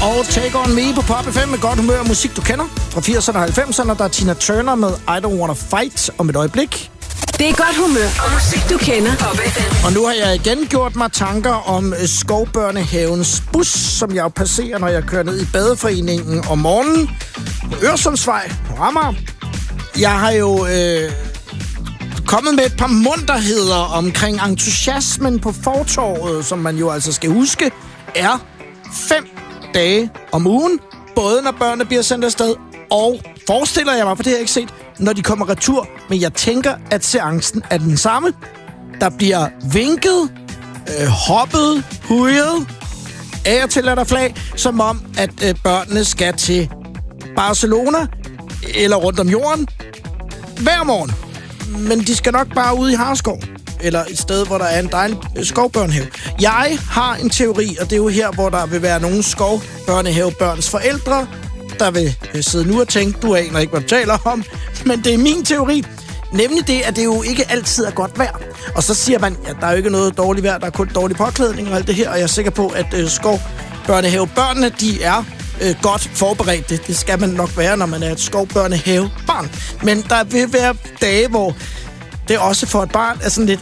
Og Take On Me på Pop FM med godt humør og musik, du kender. Fra 80'erne og 90'erne, der er Tina Turner med I Don't Wanna Fight om et øjeblik. Det er godt humør og musik, du kender. Pop FM. Og nu har jeg igen gjort mig tanker om Skovbørnehavens bus, som jeg passerer, når jeg kører ned i Badeforeningen om morgenen på Øresundsvej på Amager. Jeg har jo kommet med et par munterheder omkring entusiasmen på fortorvet, som man jo altså skal huske, er 5 dage om ugen, både når børnene bliver sendt afsted, og forestiller jeg mig, for det har jeg ikke set, når de kommer retur. Men jeg tænker, at seancen er den samme. Der bliver vinket, hoppet, hujet, af og til er der flag, som om, at børnene skal til Barcelona eller rundt om jorden hver morgen. Men de skal nok bare ud i Harskov, eller et sted, hvor der er en dejlig skovbørnehave. Jeg har en teori, og det er jo her, hvor der vil være nogle skovbørnehavebørns forældre, der vil sidde nu og tænke, du aner ikke, hvad du taler om, men det er min teori. Nemlig det, at det jo ikke altid er godt vejr. Og så siger man, ja, der er jo ikke noget dårligt vejr, der er kun dårlig påklædning og alt det her, og jeg er sikker på, at skovbørnehavebørnene, de er godt forberedt. Det skal man nok være, når man er et skovbørnehavebarn. Men der vil være dage, hvor det også for et barn er sådan lidt,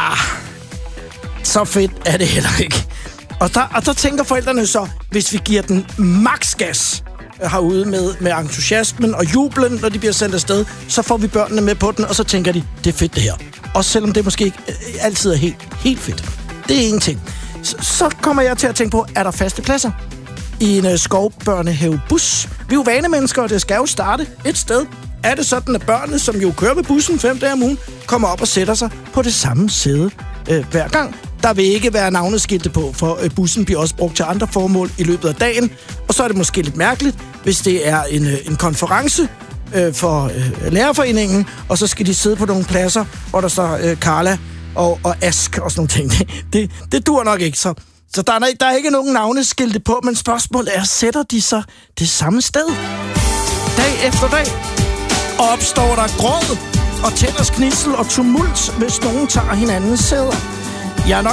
så fedt er det heller ikke. Og der tænker forældrene så, hvis vi giver den max gas herude med entusiasmen og jublen, når de bliver sendt afsted, så får vi børnene med på den, og så tænker de, det er fedt det her. Også selvom det måske ikke altid er helt fedt. Det er en ting. Så kommer jeg til at tænke på, er der faste pladser i en skovbørnehavebus? Vi er jo vanemennesker, og det skal jo starte et sted. Er det sådan, at børnene, som jo kører med bussen 5 dage om ugen, kommer op og sætter sig på det samme sæde hver gang? Der vil ikke være navneskilte på, for bussen bliver også brugt til andre formål i løbet af dagen. Og så er det måske lidt mærkeligt, hvis det er en konference for lærerforeningen, og så skal de sidde på nogle pladser, hvor der står Carla og Ask og sådan nogle ting. Det dur nok ikke, så der er ikke nogen navneskilte på, men spørgsmålet er, sætter de sig det samme sted? Dag efter dag opstår der gråd og tænders knitsel og tumult, hvis nogen tager hinandens sæder. Jeg er nok